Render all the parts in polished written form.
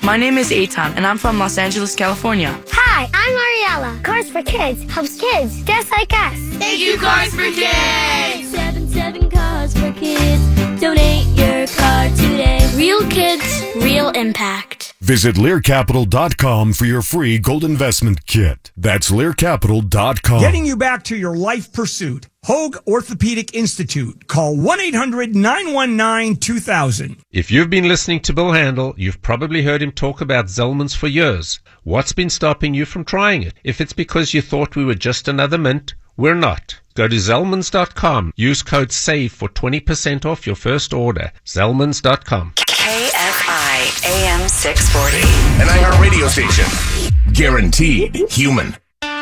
My name is Eitan, and I'm from Los Angeles, California. Hi, I'm Ariella. Cars for Kids helps kids just like us. Thank you, Cars for Kids! 77 Cars for Kids. Donate your car today. Real kids, real impact. Visit LearCapital.com for your free gold investment kit. That's LearCapital.com. Getting you back to your life pursuit. Hoag Orthopedic Institute. Call 1-800-919-2000. If you've been listening to Bill Handel, you've probably heard him talk about Zellman's for years. What's been stopping you from trying it? If it's because you thought we were just another mint, we're not. Go to Zellmans.com. Use code SAVE for 20% off your first order. Zellmans.com. KFI AM 640. An iHeart radio station. Guaranteed human.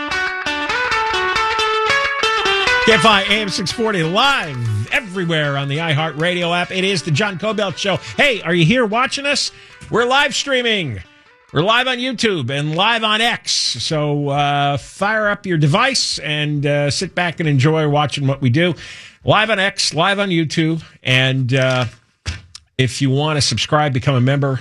KFI AM 640 live everywhere on the iHeart Radio app. It is the John Cobelt Show. Hey, are you here watching us? We're live streaming. We're live on YouTube and live on X. So fire up your device and sit back and enjoy watching what we do. Live on X, live on YouTube. And if you want to subscribe, become a member,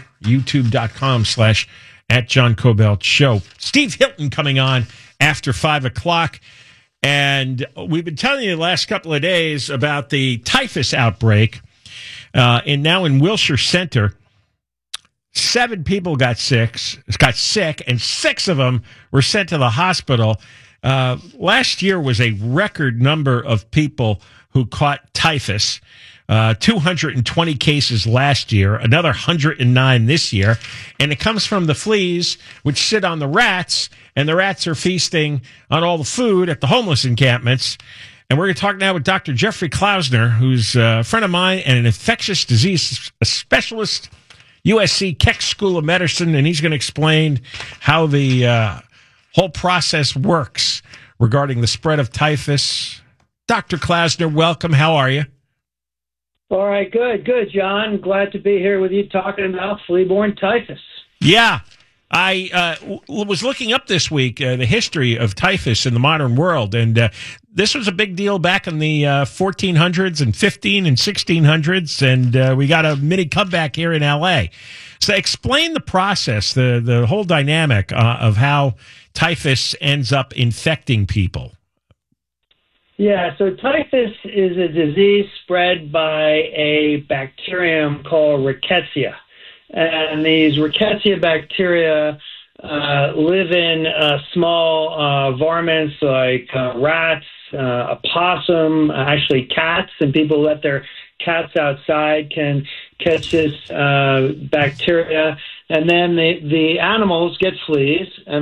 youtube.com/@JohnCobeltShow. Steve Hilton coming on after 5 o'clock. And we've been telling you the last couple of days about the typhus outbreak now in Wilshire Center. 7 people got sick, and 6 of them were sent to the hospital. Last year was a record number of people who caught typhus. 220 cases last year, another 109 this year. And it comes from the fleas, which sit on the rats, and the rats are feasting on all the food at the homeless encampments. And we're going to talk now with Dr. Jeffrey Klausner, who's a friend of mine and an infectious disease specialist, USC Keck School of Medicine, and he's going to explain how the whole process works regarding the spread of typhus. Dr. Klausner, welcome. How are you? All right, good, John. Glad to be here with you talking about flea-borne typhus. Yeah, I was looking up this week the history of typhus in the modern world, and this was a big deal back in the 1400s and 15 and 1600s, and we got a mini comeback here in L.A. So explain the process, the whole dynamic of how typhus ends up infecting people. Yeah, so typhus is a disease spread by a bacterium called Rickettsia. And these Rickettsia bacteria live in small varmints like rats, a possum, actually cats, and people who let their cats outside can catch this bacteria. And then the animals get fleas, and